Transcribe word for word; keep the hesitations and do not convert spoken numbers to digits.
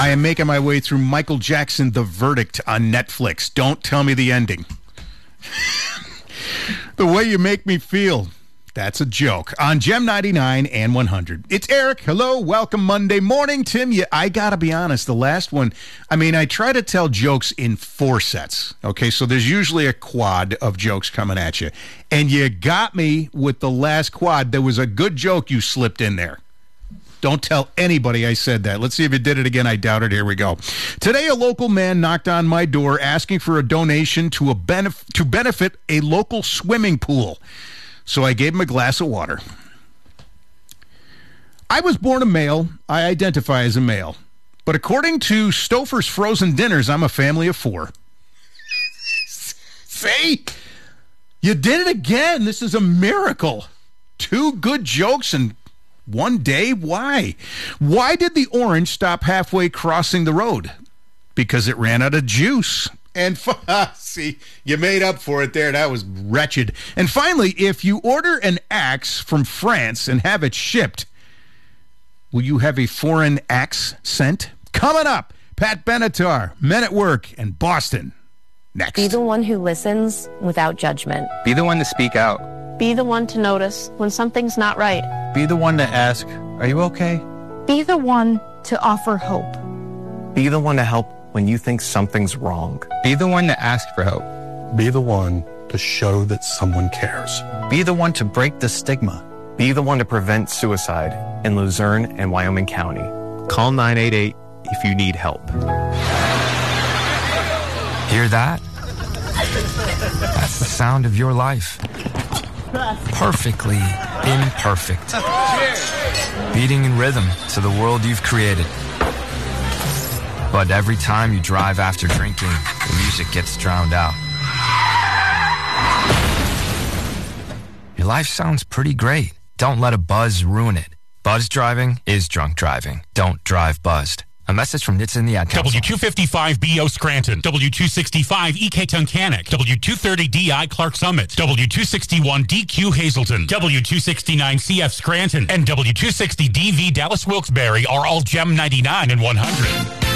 I am making my way through Michael Jackson, The Verdict on Netflix. Don't tell me the ending. The way you make me feel. That's a joke. On Gem ninety-nine and one hundred. It's Eric. Hello. Welcome Monday morning. Tim, you, I got to be honest. The last one, I mean, I try to tell jokes in four sets. Okay, so there's usually a quad of jokes coming at you. And you got me with the last quad. There was a good joke you slipped in there. Don't tell anybody I said that. Let's see if you did it again. I doubt it. Here we go. Today, a local man knocked on my door asking for a donation to a benef- to benefit a local swimming pool. So I gave him a glass of water. I was born a male. I identify as a male. But according to Stouffer's Frozen Dinners, I'm a family of four. See? You did it again. This is a miracle. Two good jokes in one day? Why? Why did the orange stop halfway crossing the road? Because it ran out of juice. And see, you made up for it there. That was wretched. And finally, if you order an axe from France and have it shipped, will you have a foreign axe sent? Coming up, Pat Benatar, Men at Work, and Boston. Next. Be the one who listens without judgment. Be the one to speak out. Be the one to notice when something's not right. Be the one to ask, are you okay? Be the one to offer hope. Be the one to help when you think something's wrong. Be the one to ask for help. Be the one to show that someone cares. Be the one to break the stigma. Be the one to prevent suicide in Luzerne and Wyoming County. Call nine eight eight if you need help. Hear that? That's the sound of your life. Perfectly imperfect. Beating in rhythm to the world you've created. But every time you drive after drinking, the music gets drowned out. Your life sounds pretty great. Don't let a buzz ruin it. Buzz driving is drunk driving. Don't drive buzzed. A message from Nits in the Ad Council. W two fifty-five B O Scranton. W two sixty-five E K Tunkhannock. W two thirty D I Clark Summit. W two sixty-one D Q Hazleton. W two sixty-nine C F Scranton. And W two sixty D V Dallas Wilkes-Barre are all Gem ninety-nine and one hundred.